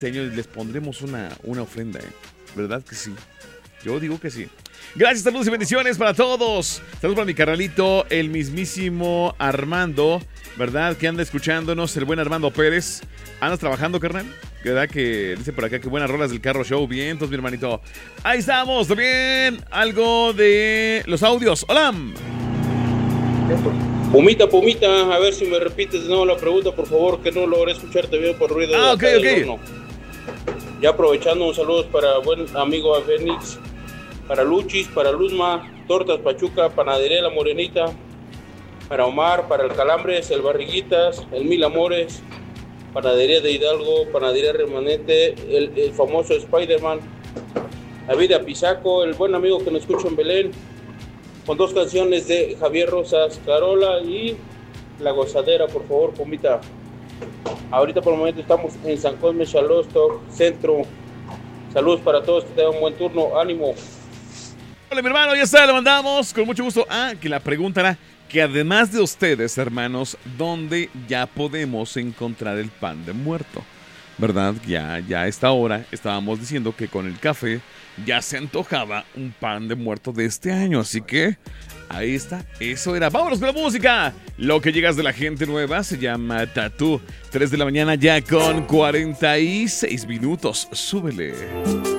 Señores, les pondremos una ofrenda, ¿eh? ¿Verdad que sí? Yo digo que sí. Gracias, saludos y bendiciones para todos. Saludos para mi carnalito, el mismísimo Armando, ¿verdad? Que anda escuchándonos, el buen Armando Pérez. ¿Andas trabajando, carnal? ¿Verdad que dice por acá que buenas rolas del carro show? Bien, entonces, mi hermanito. Ahí estamos, también algo de los audios. ¡Hola! Pumita, a ver si me repites de nuevo la pregunta, por favor, que no logré escucharte bien por ruido. Ok. Ya aprovechando, un saludo para buen amigo a Fénix, para Luchis, para Luzma, Tortas Pachuca, Panadería La Morenita, para Omar, para el Calambres, el Barriguitas, el Mil Amores, Panadería de Hidalgo, Panadería Remanente, el famoso Spider-Man, David Apizaco, el buen amigo que nos escucha en Belén, con 2 canciones de Javier Rosas, Carola y La Gozadera, por favor, Pumita. Ahorita por el momento estamos en San Cosme, Xalostoc, Centro. Saludos para todos, que tengan un buen turno, ánimo. Hola, mi hermano, ya está, le mandamos con mucho gusto. Que la pregunta era que además de ustedes, hermanos, ¿dónde ya podemos encontrar el pan de muerto? ¿Verdad? Ya a esta hora estábamos diciendo que con el café ya se antojaba un pan de muerto de este año, así que ahí está, eso era. Vámonos con la música. Lo que llegas de la gente nueva se llama Tatú. 3 de la mañana ya con 46 minutos. Súbele.